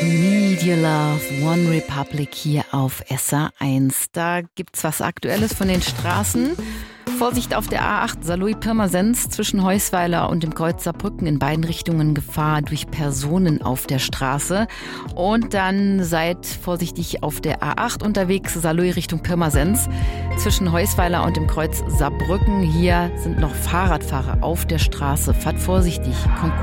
Need Your Love, One Republic hier auf SA1. Da gibt's was Aktuelles von den Straßen. Vorsicht auf der A8 Saarlouis-Pirmasens zwischen Heusweiler und dem Kreuz Saarbrücken, in beiden Richtungen Gefahr durch Personen auf der Straße. Und dann seid vorsichtig auf der A8 unterwegs, Saarlouis Richtung Pirmasens zwischen Heusweiler und dem Kreuz Saarbrücken. Hier sind noch Fahrradfahrer auf der Straße. Fahrt vorsichtig, kommt gut